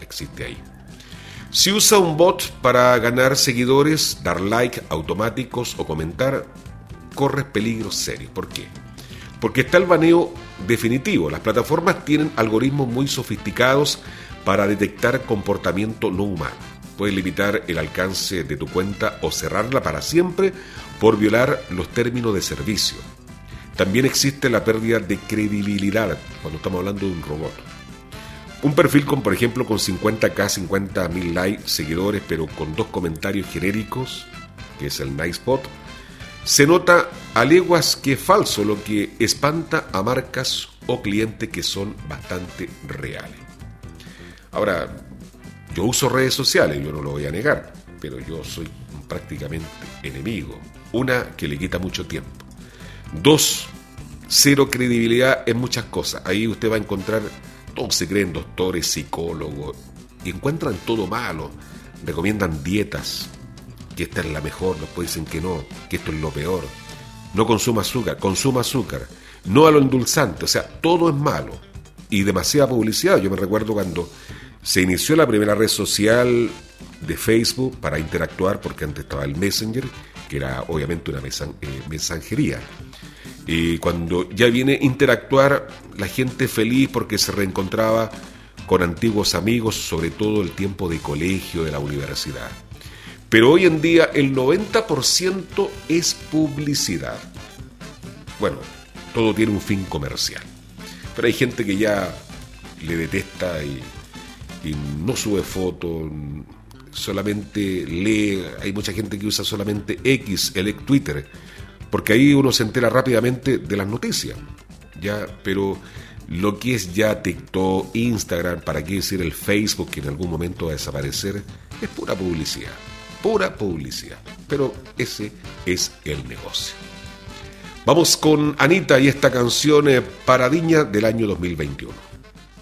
existe ahí. Si usa un bot para ganar seguidores, dar like automáticos o comentar, corres peligros serios. ¿Por qué? Porque está el baneo definitivo. Las plataformas tienen algoritmos muy sofisticados para detectar comportamiento no humano. Puedes limitar el alcance de tu cuenta o cerrarla para siempre por violar los términos de servicio. También existe la pérdida de credibilidad cuando estamos hablando de un robot. Un perfil por ejemplo, con 50.000, 50.000 likes, seguidores, pero con 2 comentarios genéricos, que es el nice bot, se nota a leguas que es falso, lo que espanta a marcas o clientes que son bastante reales. Ahora, yo uso redes sociales, yo no lo voy a negar, pero yo soy prácticamente enemigo. Una, que le quita mucho tiempo. 2, cero credibilidad en muchas cosas. Ahí usted va a encontrar, todos se creen doctores, psicólogos, y encuentran todo malo. Recomiendan dietas, que esta es la mejor, después dicen que no, que esto es lo peor. No consuma azúcar, no a lo endulzante, o sea, todo es malo. Y demasiada publicidad. Yo me recuerdo cuando se inició la primera red social de Facebook para interactuar, porque antes estaba el Messenger, que era obviamente una mensajería. Y cuando ya viene a interactuar, la gente feliz porque se reencontraba con antiguos amigos, sobre todo el tiempo de colegio, de la universidad. Pero hoy en día el 90% es publicidad. Bueno, todo tiene un fin comercial. Pero hay gente que ya le detesta y no sube fotos, solamente lee. Hay mucha gente que usa solamente X, el Twitter, porque ahí uno se entera rápidamente de las noticias, ya. Pero lo que es ya TikTok, Instagram, para qué decir el Facebook, que en algún momento va a desaparecer, es pura publicidad, pero ese es el negocio. Vamos con Anita y esta canción Paradiña del año 2021.